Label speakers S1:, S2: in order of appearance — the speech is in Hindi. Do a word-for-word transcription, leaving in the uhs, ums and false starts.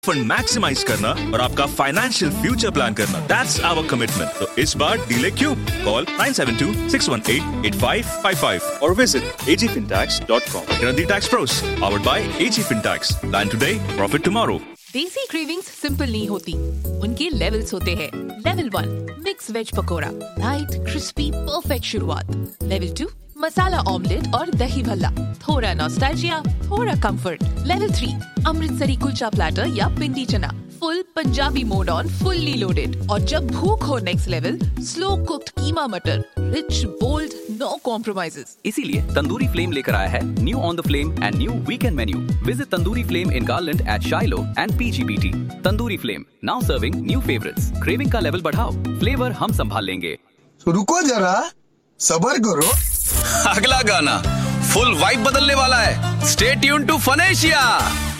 S1: फंड मैक्सिमाइज करना और आपका फाइनेंशियल फ्यूचर प्लान करना, दैट्स आवर कमिटमेंट। तो इस बार डीले क्यों? Call nine seven to six one eight eight five five five और visit A ji फिनटैक्स dot com. Granadi Tax Pros, powered by A G Fintax. Plan today, profit tomorrow.
S2: देसी क्रेविंग्स सिंपल नहीं होती, उनके लेवल्स होते हैं। Level one, mix veg pakora, light crispy perfect शुरुआत। लेवल टू, मसाला ऑमलेट और दही भल्ला, थोड़ा नॉस्टैल्जिया, थोड़ा comfort. Level three, Amritsari kulcha platter या पिंडी चना, full Punjabi mode on, fully loaded. और जब भूख हो नेक्स्ट लेवल, स्लो कुक्ड कीमा मटर, रिच बोल्ड, नो कॉम्प्रोमाइजेस।
S3: इसीलिए तंदूरी फ्लेम लेकर आया है new on the flame and new weekend menu. Visit tandoori flame in garland eight शाइलो and P G B T. Tandoori flame, now serving new favourites. Craving का लेवल बढ़ाओ, फ्लेवर हम संभाल लेंगे।
S4: रुको जरा, सबर करो।
S5: अगला गाना फुल वाइब बदलने वाला है। Stay tune to फनेशिया।